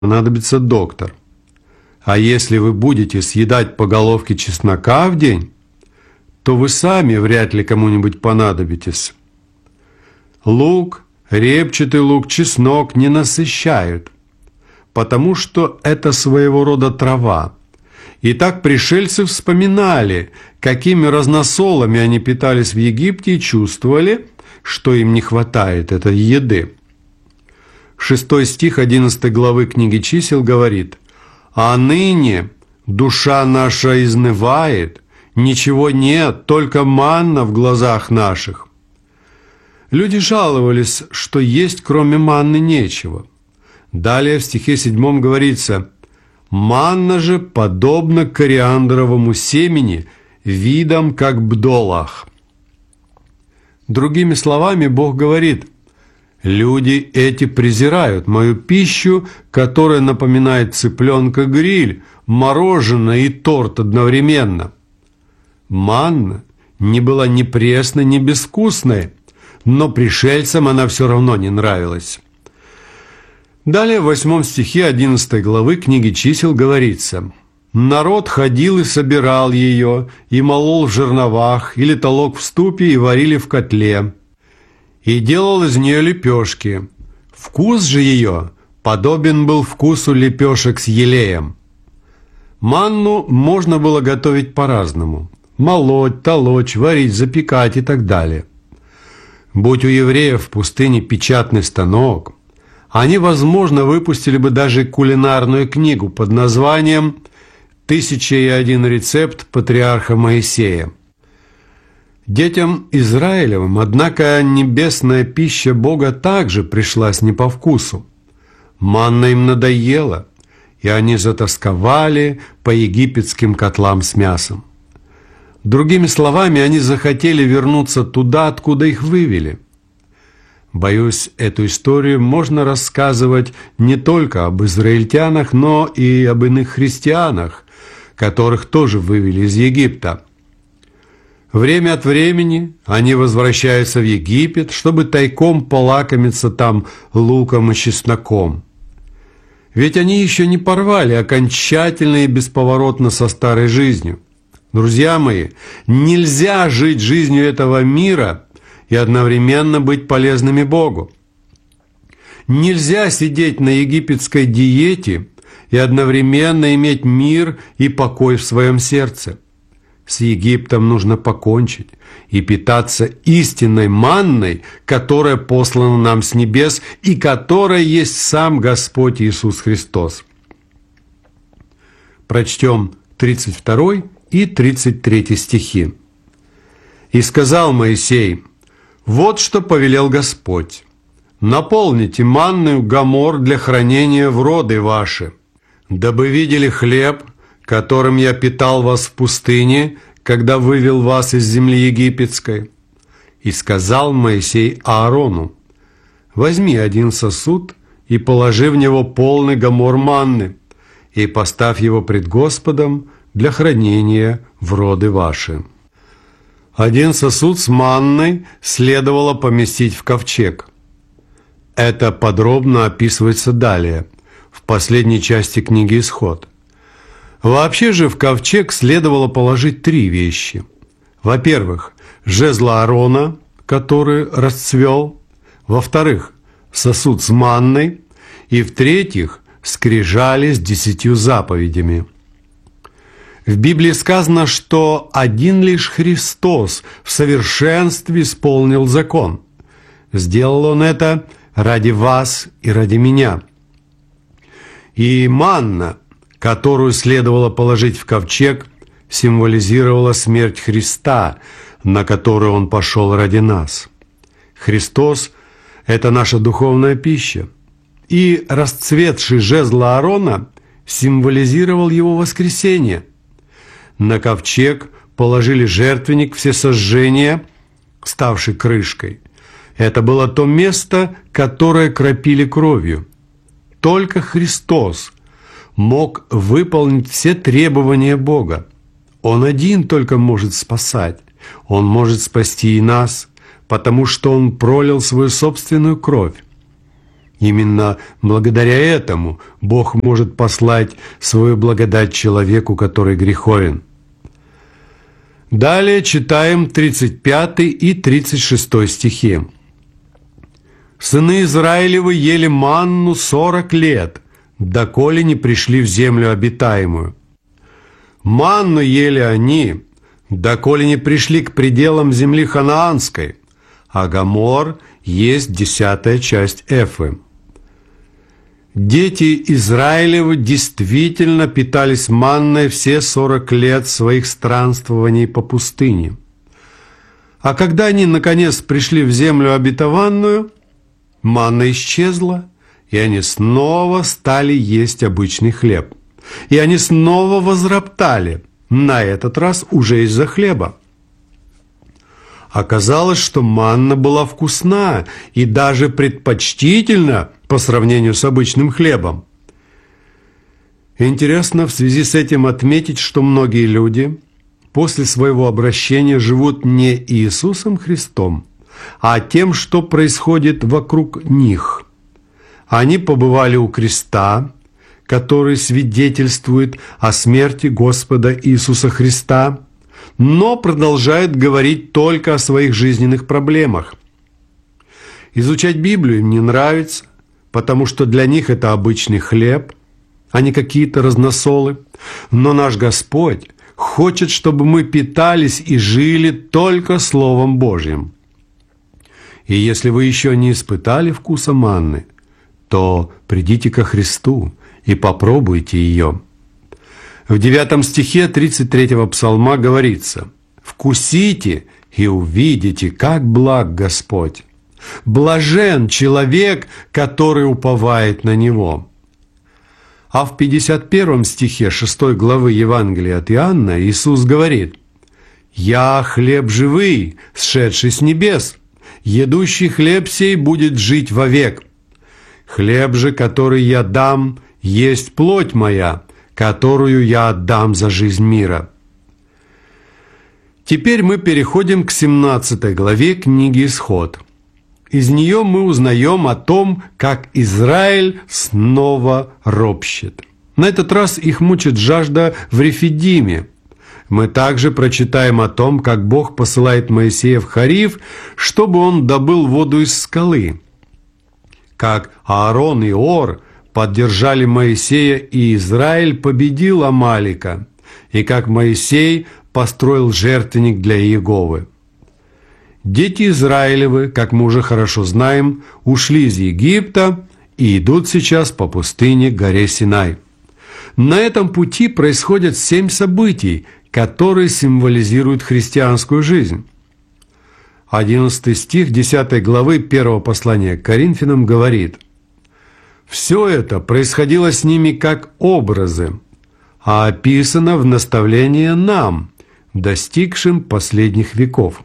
понадобится доктор. А если вы будете съедать по головке чеснока в день, то вы сами вряд ли кому-нибудь понадобитесь. Лук, репчатый лук, чеснок не насыщают, потому что это своего рода трава. И так пришельцы вспоминали, какими разносолами они питались в Египте и чувствовали, что им не хватает этой еды. 6 стих 11 главы книги Чисел говорит: «А ныне душа наша изнывает, ничего нет, только манна в глазах наших». Люди жаловались, что есть кроме манны нечего. Далее в стихе 7 говорится: «Манна же подобна кориандровому семени, видом как бдолах». Другими словами, Бог говорит: люди эти презирают мою пищу, которая напоминает цыпленка-гриль, мороженое и торт одновременно. Манна не была ни пресной, ни безвкусной, но пришельцам она все равно не нравилась. Далее в 8 стихе 11 главы книги Чисел говорится: «Народ ходил и собирал ее, и молол в жерновах, или толок в ступе, и варили в котле, и делал из нее лепешки. Вкус же ее подобен был вкусу лепешек с елеем». Манну можно было готовить по-разному: молоть, толочь, варить, запекать и так далее. Будь у евреев в пустыне печатный станок, они, возможно, выпустили бы даже кулинарную книгу под названием «1001 рецепт патриарха Моисея». Детям Израилевым, однако, небесная пища Бога также пришлась не по вкусу. Манна им надоела, и они затосковали по египетским котлам с мясом. Другими словами, они захотели вернуться туда, откуда их вывели. Боюсь, эту историю можно рассказывать не только об израильтянах, но и об иных христианах, которых тоже вывели из Египта. Время от времени они возвращаются в Египет, чтобы тайком полакомиться там луком и чесноком. Ведь они еще не порвали окончательно и бесповоротно со старой жизнью. Друзья мои, нельзя жить жизнью этого мира и одновременно быть полезными Богу. Нельзя сидеть на египетской диете и одновременно иметь мир и покой в своем сердце. С Египтом нужно покончить и питаться истинной манной, которая послана нам с небес и которая есть сам Господь Иисус Христос. Прочтем 32 и 33 стихи. «И сказал Моисей: вот что повелел Господь: наполните манною гомор для хранения в роды ваши, дабы видели хлеб, которым я питал вас в пустыне, когда вывел вас из земли египетской. И сказал Моисей Аарону: возьми один сосуд и положи в него полный гомор манны, и поставь его пред Господом для хранения в роды ваши». Один сосуд с манной следовало поместить в ковчег. Это подробно описывается далее, в последней части книги «Исход». Вообще же в ковчег следовало положить 3 вещи. Во-первых, жезл Аарона, который расцвел. Во-вторых, сосуд с манной. И в-третьих, скрижали с 10 заповедями. В Библии сказано, что один лишь Христос в совершенстве исполнил закон. Сделал Он это ради вас и ради меня. И манна, которую следовало положить в ковчег, символизировала смерть Христа, на которую Он пошел ради нас. Христос – это наша духовная пища. И расцветший жезл Аарона символизировал Его воскресение. На ковчег положили жертвенник всесожжения, ставший крышкой. Это было то место, которое кропили кровью. Только Христос мог выполнить все требования Бога. Он один только может спасать. Он может спасти и нас, потому что Он пролил свою собственную кровь. Именно благодаря этому Бог может послать свою благодать человеку, который греховен. Далее читаем 35 и 36 стихи. «Сыны Израилевы ели манну 40 лет, доколе не пришли в землю обитаемую. Манну ели они, доколе не пришли к пределам земли ханаанской, а Гомор есть 10-я часть Эфы». Дети Израилевы действительно питались манной все 40 лет своих странствований по пустыне. А когда они, наконец, пришли в землю обетованную, манна исчезла, и они снова стали есть обычный хлеб. И они снова возроптали, на этот раз уже из-за хлеба. Оказалось, что манна была вкусна и даже предпочтительна по сравнению с обычным хлебом. Интересно в связи с этим отметить, что многие люди после своего обращения живут не Иисусом Христом, а тем, что происходит вокруг них. Они побывали у креста, который свидетельствует о смерти Господа Иисуса Христа, но продолжают говорить только о своих жизненных проблемах. Изучать Библию им не нравится, потому что для них это обычный хлеб, а не какие-то разносолы. Но наш Господь хочет, чтобы мы питались и жили только Словом Божьим. И если вы еще не испытали вкуса манны, то придите ко Христу и попробуйте ее. В 9 стихе 33-го псалма говорится: «Вкусите и увидите, как благ Господь. Блажен человек, который уповает на Него». А в 51 стихе 6 главы Евангелия от Иоанна Иисус говорит: «Я хлеб живый, сшедший с небес, едущий хлеб сей будет жить вовек. Хлеб же, который я дам, есть плоть моя, которую я отдам за жизнь мира». Теперь мы переходим к 17 главе книги «Исход». Из нее мы узнаем о том, как Израиль снова ропщет. На этот раз их мучит жажда в Рефидиме. Мы также прочитаем о том, как Бог посылает Моисея в Харив, чтобы он добыл воду из скалы. Как Аарон и Ор поддержали Моисея, и Израиль победил Амалика, и как Моисей построил жертвенник для Иеговы. Дети Израилевы, как мы уже хорошо знаем, ушли из Египта и идут сейчас по пустыне к горе Синай. На этом пути происходят 7 событий, которые символизируют христианскую жизнь. 11 стих 10 главы 1 послания к Коринфянам говорит: «Все это происходило с ними как образы, а описано в наставлении нам, достигшим последних веков».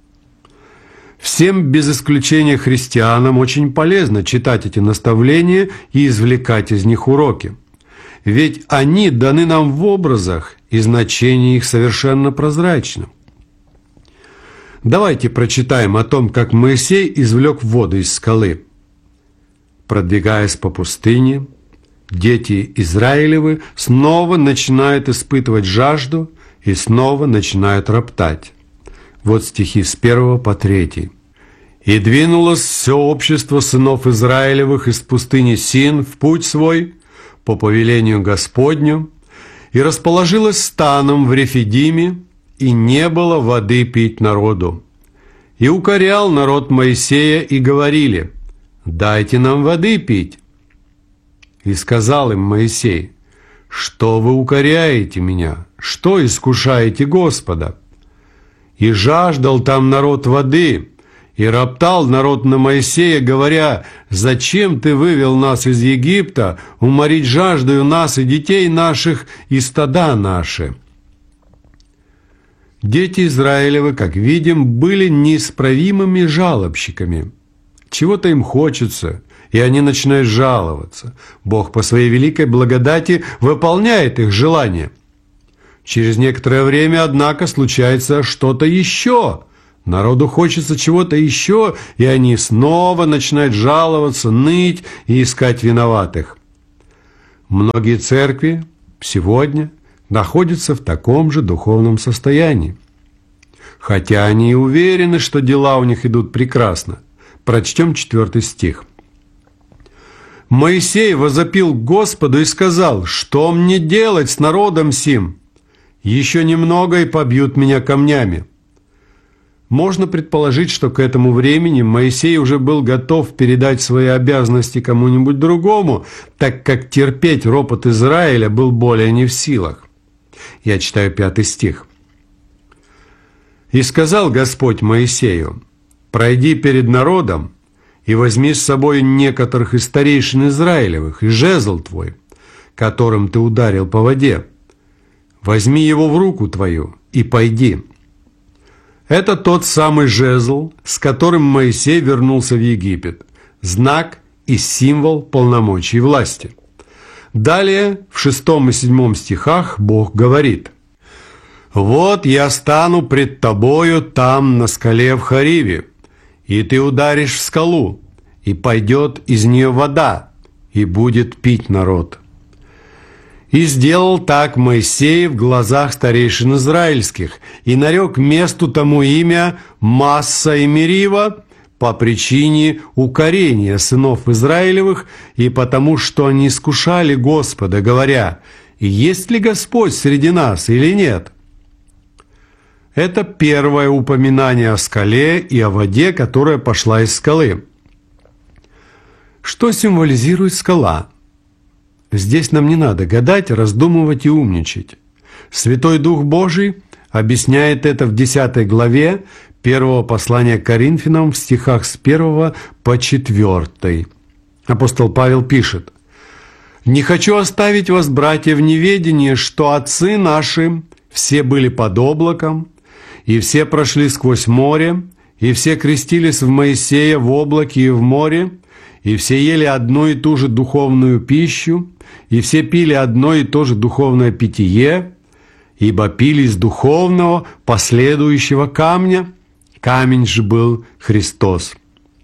Всем без исключения христианам очень полезно читать эти наставления и извлекать из них уроки. Ведь они даны нам в образах, и значение их совершенно прозрачно. Давайте прочитаем о том, как Моисей извлек воду из скалы. Продвигаясь по пустыне, дети Израилевы снова начинают испытывать жажду и снова начинают роптать. Вот стихи с 1 по 3. «И двинулось все общество сынов Израилевых из пустыни Син в путь свой по повелению Господню, и расположилось станом в Рефидиме, и не было воды пить народу. И укорял народ Моисея, и говорили: дайте нам воды пить. И сказал им Моисей: что вы укоряете меня, что искушаете Господа? И жаждал там народ воды, и роптал народ на Моисея, говоря: зачем ты вывел нас из Египта, уморить жаждою нас и детей наших, и стада наши? Дети Израилевы, как видим, были неисправимыми жалобщиками. Чего-то им хочется, и они начинают жаловаться. Бог по своей великой благодати выполняет их желания. Через некоторое время, однако, случается что-то еще, Народу хочется чего-то еще, и они снова начинают жаловаться, ныть и искать виноватых. Многие церкви сегодня находятся в таком же духовном состоянии. Хотя они и уверены, что дела у них идут прекрасно. Прочтем 4 стих. «Моисей возопил к Господу и сказал: что мне делать с народом сим? Еще немного, и побьют меня камнями». Можно предположить, что к этому времени Моисей уже был готов передать свои обязанности кому-нибудь другому, так как терпеть ропот Израиля был более не в силах. Я читаю 5 стих. «И сказал Господь Моисею: пройди перед народом и возьми с собой некоторых из старейшин Израилевых и жезл твой, которым ты ударил по воде. Возьми его в руку твою и пойди». Это тот самый жезл, с которым Моисей вернулся в Египет, знак и символ полномочий и власти. Далее, в 6 и 7 стихах, Бог говорит: «Вот я стану пред тобою там, на скале в Хориве, и ты ударишь в скалу, и пойдет из нее вода, и будет пить народ». И сделал так Моисей в глазах старейшин израильских, и нарек месту тому имя Масса и Мерива по причине укорения сынов Израилевых и потому, что они искушали Господа, говоря: «Есть ли Господь среди нас или нет?» Это первое упоминание о скале и о воде, которая пошла из скалы. Что символизирует скала? Здесь нам не надо гадать, раздумывать и умничать. Святой Дух Божий объясняет это в 10 главе 1 послания к Коринфянам в стихах с 1 по 4. Апостол Павел пишет: «Не хочу оставить вас, братья, в неведении, что отцы наши все были под облаком, и все прошли сквозь море, и все крестились в Моисея в облаке и в море, и все ели одну и ту же духовную пищу, и все пили одно и то же духовное питье, ибо пили из духовного последующего камня, камень же был Христос».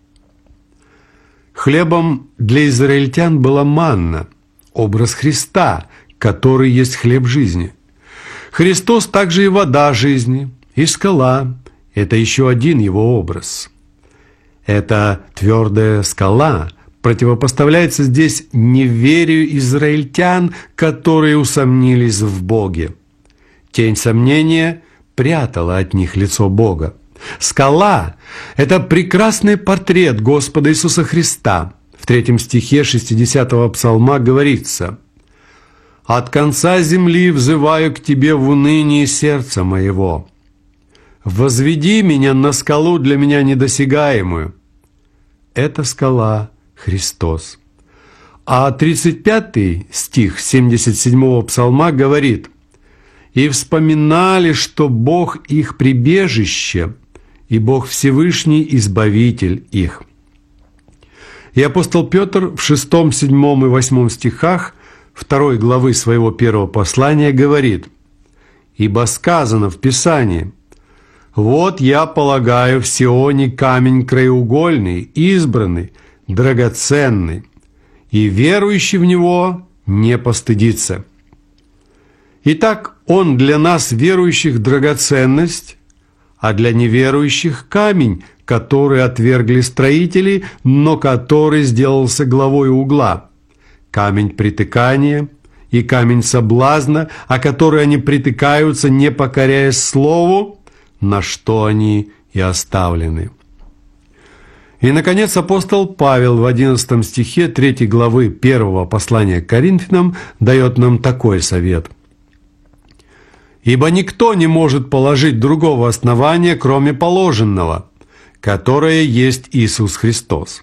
Хлебом для израильтян была манна, образ Христа, который есть хлеб жизни. Христос также и вода жизни, и скала – это еще один его образ. Эта твердая скала противопоставляется здесь неверию израильтян, которые усомнились в Боге. Тень сомнения прятала от них лицо Бога. Скала – это прекрасный портрет Господа Иисуса Христа. В 3 стихе 60-го псалма говорится: «От конца земли взываю к Тебе в унынии сердца моего. Возведи меня на скалу для меня недосягаемую». Это скала Христос. А 35 стих 77-го псалма говорит: «И вспоминали, что Бог их прибежище, и Бог Всевышний избавитель их». И апостол Петр в 6, 7 и 8 стихах 2 главы своего первого послания говорит: «Ибо сказано в Писании: вот я полагаю в Сионе камень краеугольный, избранный, драгоценный, и верующий в него не постыдится». Итак, он для нас, верующих, драгоценность, а для неверующих камень, который отвергли строители, но который сделался главой угла, камень притыкания и камень соблазна, о который они притыкаются, не покоряясь слову, на что они и оставлены. И, наконец, апостол Павел в 11 стихе 3 главы 1 послания к Коринфянам дает нам такой совет: «Ибо никто не может положить другого основания, кроме положенного, которое есть Иисус Христос».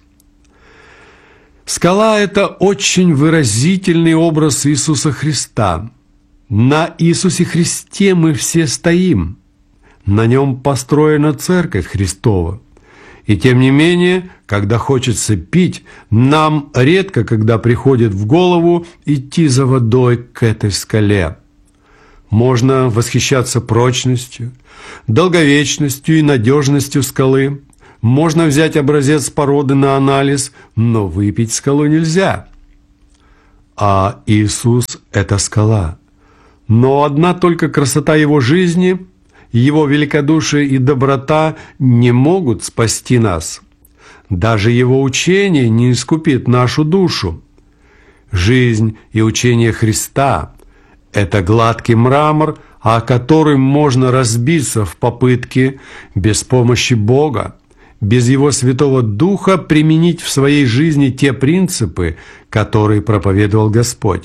Скала – это очень выразительный образ Иисуса Христа. На Иисусе Христе мы все стоим. На нем построена Церковь Христова. И тем не менее, когда хочется пить, нам редко когда приходит в голову идти за водой к этой скале. Можно восхищаться прочностью, долговечностью и надежностью скалы. Можно взять образец породы на анализ, но выпить скалу нельзя. А Иисус – это скала. Но одна только красота Его жизни, Его великодушие и доброта не могут спасти нас. Даже Его учение не искупит нашу душу. Жизнь и учение Христа – это гладкий мрамор, о который можно разбиться в попытке без помощи Бога, без Его Святого Духа применить в своей жизни те принципы, которые проповедовал Господь.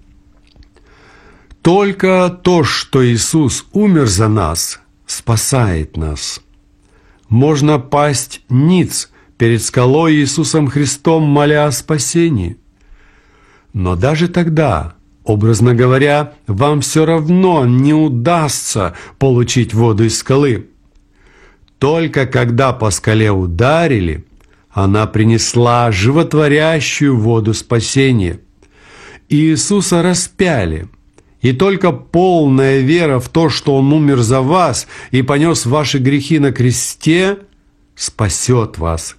Только то, что Иисус умер за нас, спасает нас. Можно пасть ниц перед скалой Иисусом Христом, моля о спасении. Но даже тогда, образно говоря, вам все равно не удастся получить воду из скалы. Только когда по скале ударили, она принесла животворящую воду спасения. Иисуса распяли, и только полная вера в то, что Он умер за вас и понес ваши грехи на кресте, спасет вас.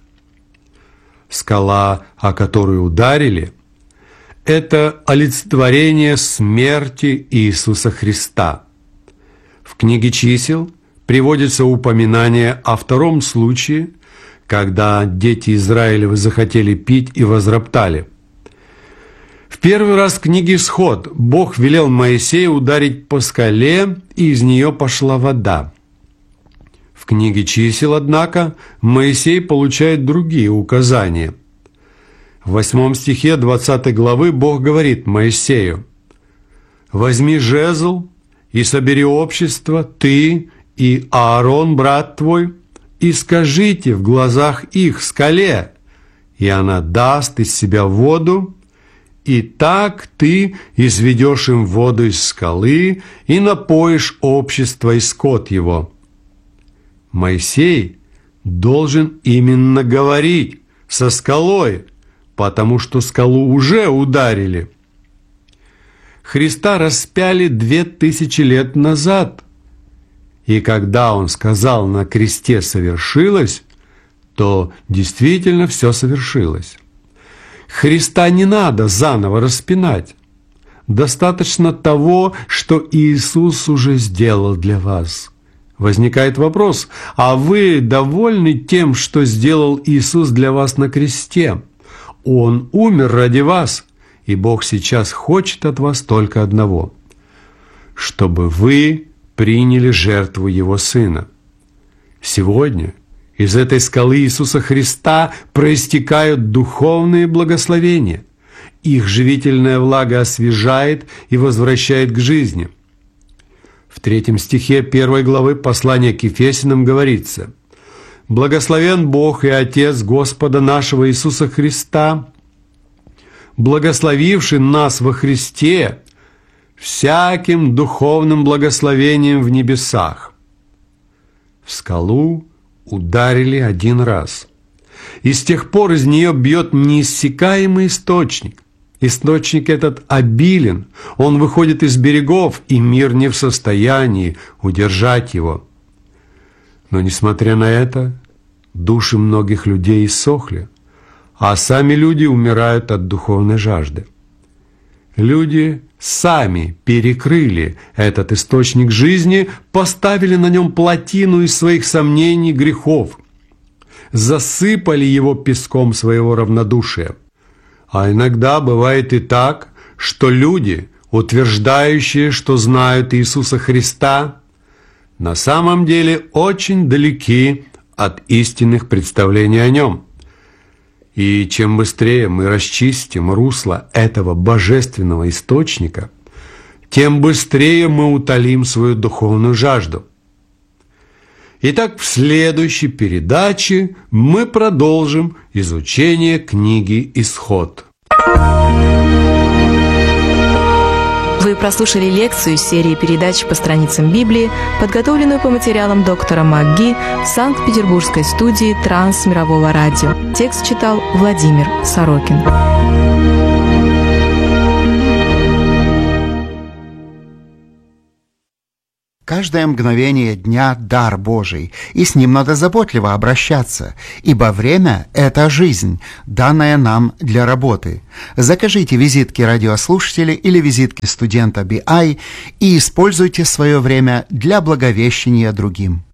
Скала, о которую ударили, это олицетворение смерти Иисуса Христа. В книге «Чисел» приводится упоминание о втором случае, когда дети Израилевы захотели пить и возроптали. В первый раз в книге «Исход» Бог велел Моисею ударить по скале, и из нее пошла вода. В книге «Чисел», однако, Моисей получает другие указания. В 8 стихе 20 главы Бог говорит Моисею: «Возьми жезл и собери общество, ты и Аарон, брат твой, и скажите в глазах их скале, и она даст из себя воду, и так ты изведешь им воду из скалы и напоишь общество и скот его». Моисей должен именно говорить со скалой, потому что скалу уже ударили. Христа распяли 2000 лет назад, и когда Он сказал на кресте «совершилось», то действительно все совершилось. Христа не надо заново распинать. Достаточно того, что Иисус уже сделал для вас. Возникает вопрос: а вы довольны тем, что сделал Иисус для вас на кресте? Он умер ради вас, и Бог сейчас хочет от вас только одного: чтобы вы приняли жертву Его Сына. Сегодня из этой скалы Иисуса Христа проистекают духовные благословения. Их живительная влага освежает и возвращает к жизни. В 3 стихе 1 главы послания к Ефесянам говорится: «Благословен Бог и Отец Господа нашего Иисуса Христа, благословивший нас во Христе всяким духовным благословением в небесах». В скалу ударили один раз, и с тех пор из нее бьет неиссякаемый источник. Источник этот обилен, он выходит из берегов, и мир не в состоянии удержать его. Но, несмотря на это, души многих людей иссохли, а сами люди умирают от духовной жажды. Люди сами перекрыли этот источник жизни, поставили на нем плотину из своих сомнений, грехов, засыпали его песком своего равнодушия. А иногда бывает и так, что люди, утверждающие, что знают Иисуса Христа, на самом деле очень далеки от истинных представлений о Нем. И чем быстрее мы расчистим русло этого божественного источника, тем быстрее мы утолим свою духовную жажду. Итак, в следующей передаче мы продолжим изучение книги «Исход». Вы прослушали лекцию из серии передач по страницам Библии, подготовленную по материалам доктора МакГи в Санкт-Петербургской студии Трансмирового радио. Текст читал Владимир Сорокин. Каждое мгновение дня – дар Божий, и с ним надо заботливо обращаться, ибо время – это жизнь, данная нам для работы. Закажите визитки радиослушателя или визитки студента BI и используйте свое время для благовещения другим.